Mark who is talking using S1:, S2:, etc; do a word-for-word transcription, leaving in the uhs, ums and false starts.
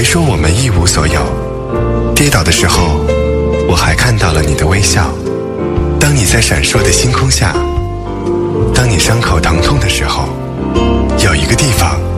S1: 说我们一无所有，跌倒的时候，我还看到了你的微笑。当你在闪烁的星空下，当你伤口疼痛的时候，有一个地方